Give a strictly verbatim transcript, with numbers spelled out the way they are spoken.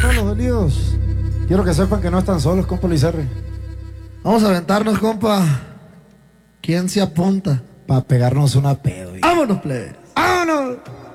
Para los dolidos. Quiero que sepan que no están solos, compa Luis R. Vamos a aventarnos, compa. ¿Quién se apunta? Para pegarnos una pedo. ¡Vámonos, plebes! ¡Vámonos!